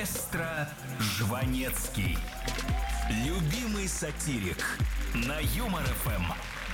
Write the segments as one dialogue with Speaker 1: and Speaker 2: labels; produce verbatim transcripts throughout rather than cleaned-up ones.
Speaker 1: Маэстро Жванецкий. Любимый сатирик на Юмор эф эм.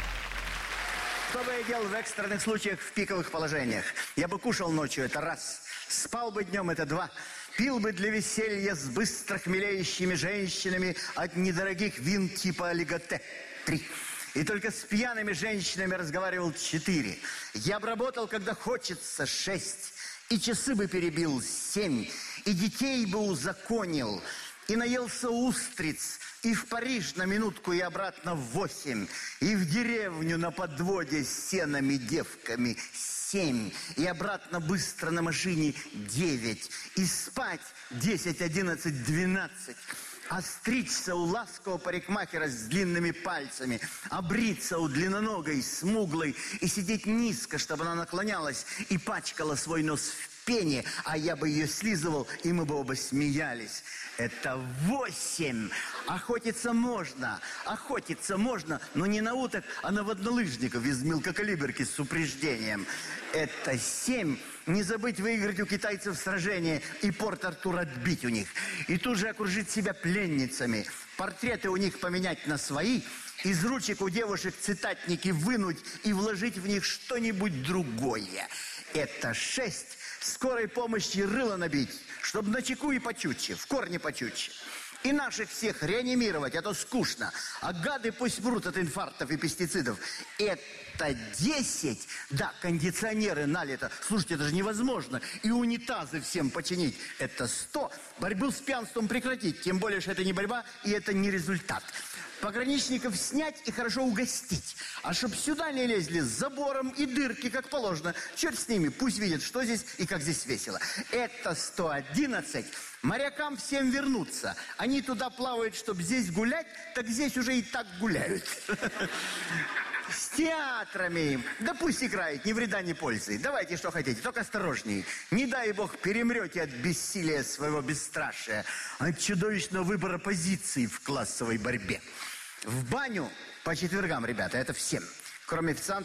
Speaker 2: Что бы я делал в экстренных случаях, в пиковых положениях? Я бы кушал ночью, это раз. Спал бы днем, это два. Пил бы для веселья с быстро хмелеющими женщинами от недорогих вин типа олиготе. Три. И только с пьяными женщинами разговаривал. Четыре. Я бы работал, когда хочется. Шесть. И часы бы перебил. Семь. И детей бы узаконил. И наелся устриц. И в Париж на минутку и обратно в восемь. И в деревню на подводе с сенами девками семь. И обратно быстро на машине девять. И спать десять, одиннадцать, двенадцать. А стричься у ласкового парикмахера с длинными пальцами, а бриться у длинноногой, смуглой, и сидеть низко, чтобы она наклонялась и пачкала свой нос в пене, а я бы ее слизывал, и мы бы оба смеялись. Это восемь. Охотиться можно, охотиться можно, но не на уток, а на воднолыжников из мелкокалиберки с упреждением. Это семь. Не забыть выиграть у китайцев сражение и Порт-Артур отбить у них. И тут же окружить себя пленницами. Портреты у них поменять на свои. Из ручек у девушек цитатники вынуть и вложить в них что-нибудь другое. Это шесть. Скорой помощи рыло набить, чтобы на чеку и почутче, в корне почутче. И наших всех реанимировать, а то скучно. А гады пусть врут от инфарктов и пестицидов. Это десять. Да, кондиционеры налито. Слушайте, это же невозможно. И унитазы всем починить. Это сто. Борьбу с пьянством прекратить. Тем более, что это не борьба и это не результат. Пограничников снять и хорошо угостить. А чтоб сюда не лезли с забором и дырки, как положено. Черт с ними, пусть видят, что здесь и как здесь весело. Это сто одиннадцать. Морякам всем вернуться. Они туда плавают, чтобы здесь гулять, так здесь уже и так гуляют. С театрами. Да пусть играет, ни вреда, ни пользы. Давайте, что хотите, только осторожней. Не дай бог перемрете от бессилия своего бесстрашия, от чудовищного выбора позиций в классовой борьбе. В баню по четвергам, ребята, это всем. Кроме официантов.